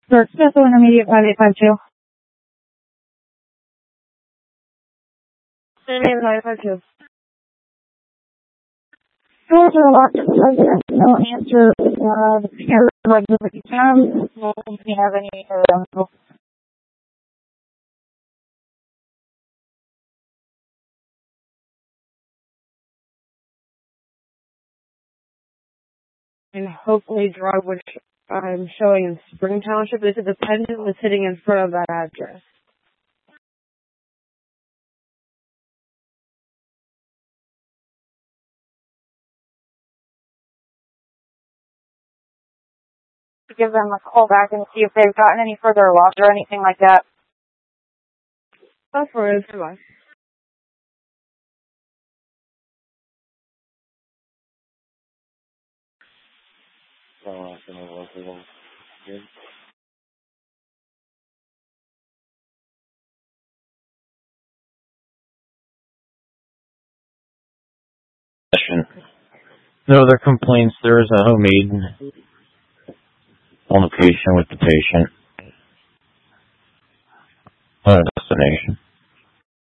Sure, Smithville Intermediate 5852. Intermediate 5852. Doors are locked. No answer. Regular time. Do you have any and hopefully drug, which I'm showing in Spring Township. They said the pendant was sitting in front of that address. give them a call back and see if they've gotten any further loss or anything like that. That's for it. Bye. No other complaints. There is a home aid on location with the patient. Destination.